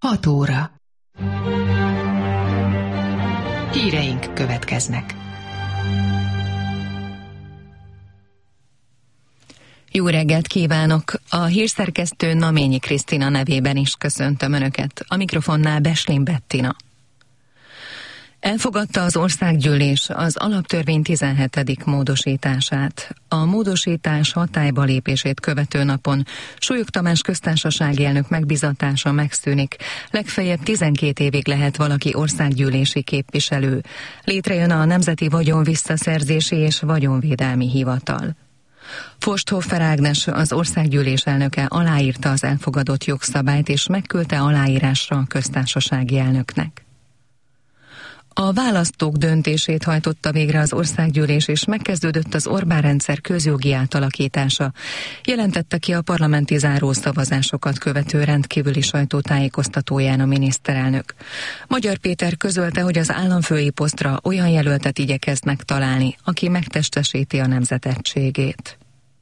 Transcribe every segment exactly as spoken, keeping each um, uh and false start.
hat óra. Híreink következnek. Jó reggelt kívánok! A hírszerkesztő Naményi Krisztina nevében is köszöntöm Önöket. A mikrofonnál Beslin Bettina. Elfogadta az országgyűlés az alaptörvény tizenhetedik módosítását. A módosítás hatályba lépését követő napon Súlyog Tamás köztársasági elnök megbizatása megszűnik. Legfeljebb tizenkét évig lehet valaki országgyűlési képviselő. Létrejön a Nemzeti Vagyon Visszaszerzési és Vagyonvédelmi Hivatal. Forsthofer Ágnes, az országgyűlés elnöke aláírta az elfogadott jogszabályt és megküldte aláírásra a köztársasági elnöknek. A választók döntését hajtotta végre az országgyűlés, és megkezdődött az Orbán-rendszer közjogi átalakítása. Jelentette ki a parlamenti zárószavazásokat követő rendkívüli sajtótájékoztatóján a miniszterelnök. Magyar Péter közölte, hogy az államfői posztra olyan jelöltet igyekeznek találni, aki megtestesíti a nemzet egységét.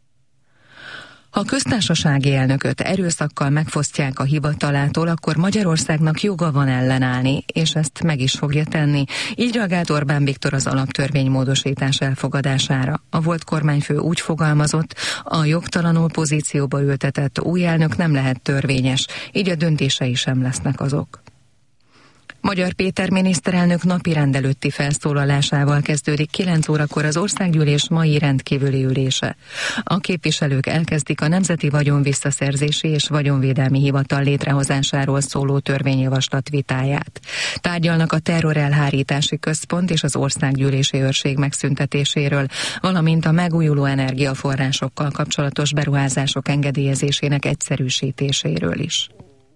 Ha a köztársasági elnököt erőszakkal megfosztják a hivatalától, akkor Magyarországnak joga van ellenállni, és ezt meg is fogja tenni. Így reagált Orbán Viktor az alaptörvény módosítás elfogadására. A volt kormányfő úgy fogalmazott, a jogtalanul pozícióba ültetett új elnök nem lehet törvényes, így a döntései sem lesznek azok. Magyar Péter miniszterelnök napi rendelőtti felszólalásával kezdődik kilenc órakor az országgyűlés mai rendkívüli ülése. A képviselők elkezdik a Nemzeti Vagyon Visszaszerzési és Vagyonvédelmi Hivatal létrehozásáról szóló törvényjavaslat vitáját. Tárgyalnak a terrorelhárítási központ és az országgyűlési őrség megszüntetéséről, valamint a megújuló energiaforrásokkal kapcsolatos beruházások engedélyezésének egyszerűsítéséről is.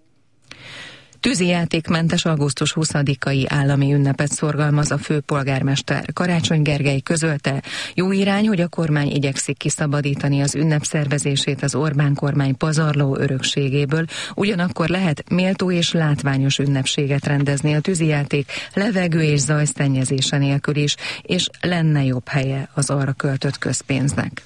Tűzijátékmentes augusztus huszadikai állami ünnepet szorgalmaz a főpolgármester. Karácsony Gergely közölte, jó irány, hogy a kormány igyekszik kiszabadítani az ünnep szervezését az Orbán kormány pazarló örökségéből, ugyanakkor lehet méltó és látványos ünnepséget rendezni a tűzijáték levegő és zajszennyezése nélkül is, és lenne jobb helye az arra költött közpénznek.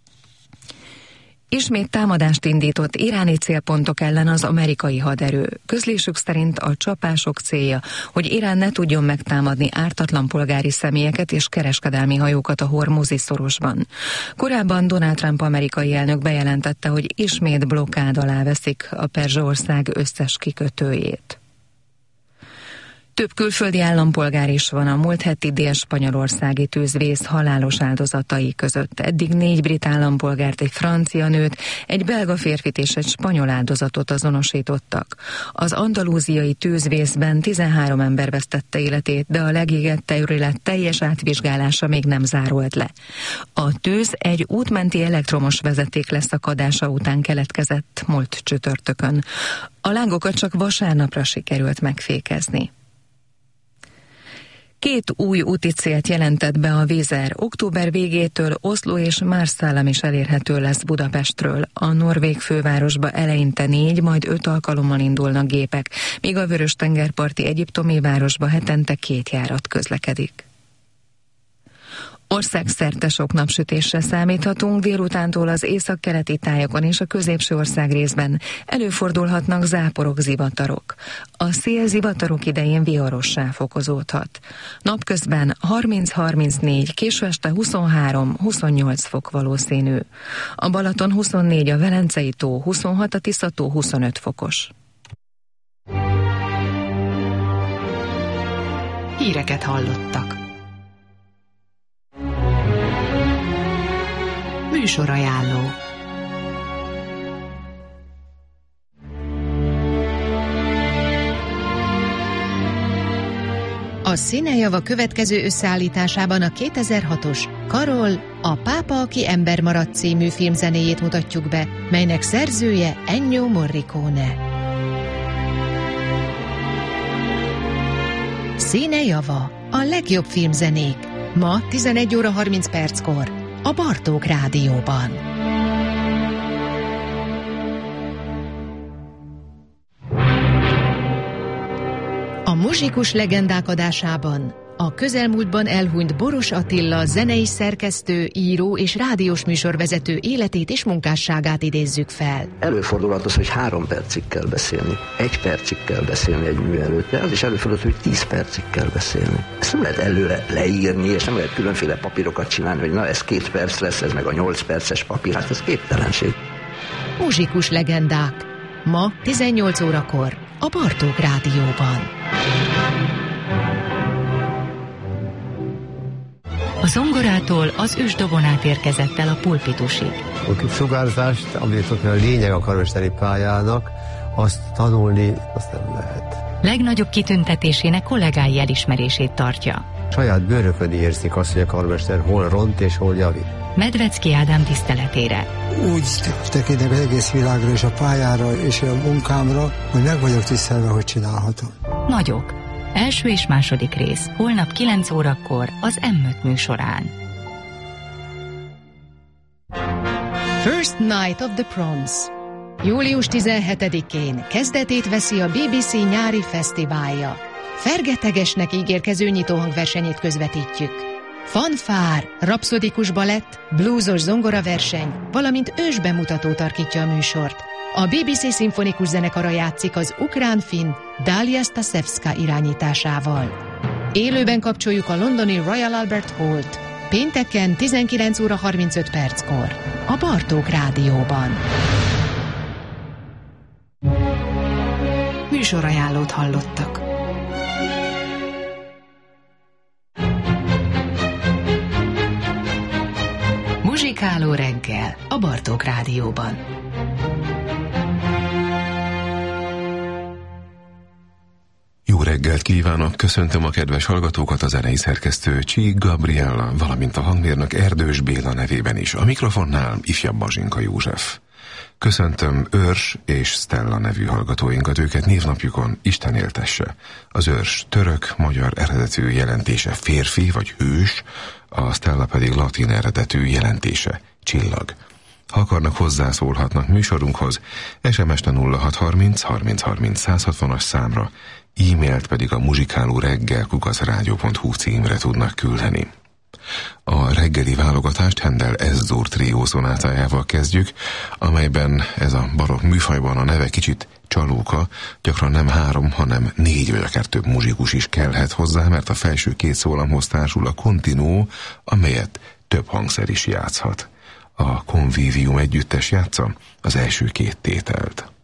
Ismét támadást indított iráni célpontok ellen az amerikai haderő. Közlésük szerint a csapások célja, hogy Irán ne tudjon megtámadni ártatlan polgári személyeket és kereskedelmi hajókat a Hormuzi szorosban. Korábban Donald Trump amerikai elnök bejelentette, hogy ismét blokkád alá veszik a Perzsaország összes kikötőjét. Több külföldi állampolgár is van a múlt heti dél-spanyolországi tűzvész halálos áldozatai között. Eddig négy brit állampolgárt, egy francia nőt, egy belga férfit és egy spanyol áldozatot azonosítottak. Az andalúziai tűzvészben tizenhárom ember vesztette életét, de a legégett terület teljes átvizsgálása még nem zárult le. A tűz egy útmenti elektromos vezeték leszakadása után keletkezett múlt csütörtökön. A lángokat csak vasárnapra sikerült megfékezni. Két új úti célt jelentett be a Vizer. Október végétől Oszló és Marseille is elérhető lesz Budapestről. A norvég fővárosba eleinte négy, majd öt alkalommal indulnak gépek, míg a Vörös-tengerparti egyiptomi városba hetente két járat közlekedik. Országszerte sok napsütésre számíthatunk, délutántól az északkeleti tájakon és a középső ország részben előfordulhatnak záporok, zivatarok. A szél zivatarok idején viharossá fokozódhat. Napközben harminc-harmincnégy, késő este huszonhárom-huszonnyolc fok valószínű. A Balaton huszonnégy, a Velencei tó huszonhat, a Tisza-tó huszonöt fokos. Híreket hallottak. Műsorajánló. A Színejava következő összeállításában a kétezer-hatos Karol, a pápa, aki ember maradt című filmzenéjét mutatjuk be, melynek szerzője Ennio Morricone. Színejava, a legjobb filmzenék. Ma tizenegy óra harminc perckor a Bartók Rádióban. A muzsikus legendák adásában a közelmúltban elhunyt Boros Attila zenei szerkesztő, író és rádiós műsorvezető életét és munkásságát idézzük fel. Előfordulhat az, hogy három percig kell beszélni, egy percig kell beszélni egy mű előtt, de az is előfordulhat, hogy tíz percig kell beszélni. Ezt nem lehet előre leírni, és nem lehet különféle papírokat csinálni, hogy na ez két perc lesz, ez meg a nyolc perces papír, hát ez képtelenség. Muzsikus legendák. Ma tizennyolc órakor a Bartók Rádióban. A zongorától az ősdobon át érkezett el a pulpitusig. A sugárzást, amit ott a lényeg a karmesteri pályának, azt tanulni, azt nem lehet. Legnagyobb kitüntetésének kollégái elismerését tartja. Saját bőrökön érzik azt, hogy a karmester hol ront és hol javít. Medvecki Ádám tiszteletére. Úgy tekintek az egész világra és a pályára és a munkámra, hogy meg vagyok tisztelve, hogy csinálhatom. Nagyok. Első és második rész. Holnap kilenc órakor az em öt műsorán. First Night of the Proms. július tizenhetedikén kezdetét veszi a bé bé cé nyári fesztiválja. Fergetegesnek ígérkező nyitóhangversenyét közvetítjük. Fanfár, rapszodikus balett, bluesos zongoraverseny, valamint ősbemutató tarkítja a műsort. A bé bé cé szimfonikus zenekara játszik az ukrán-finn Dalia Stasevska irányításával. Élőben kapcsoljuk a londoni Royal Albert Hall-t. Pénteken tizenkilenc óra harmincöt perckor a Bartók Rádióban. Műsorajánlót hallottak. Muzsikáló reggel a Bartók Rádióban. Jó reggelt kívánok, köszöntöm a kedves hallgatókat, a zenei szerkesztő Csík Gabriella, valamint a hangmérnök Erdős Béla nevében is. A mikrofonnál ifjabb Bazsinka József. Köszöntöm Őrs és Stella nevű hallgatóinkat, őket névnapjukon Isten éltesse. Az Őrs török, magyar eredetű jelentése férfi vagy hős, a Stella pedig latin eredetű jelentése csillag. Ha akarnak, hozzászólhatnak műsorunkhoz, es em es-t a nulla hat harminc harminc harminc száz hatvanas számra, e-mailt pedig a muzsikáló reggel kukac rádió pont hu címre tudnak küldeni. A reggeli válogatást Handel Ez-dur trió szonátájával kezdjük, amelyben ez a barokk műfajban a neve kicsit csalóka, gyakran nem három, hanem négy vagy akár több muzsikus is kellhet hozzá, mert a felső két szólamhoz társul a continuo, amelyet több hangszer is játszhat. A Convivium együttes játsza az első két tételt.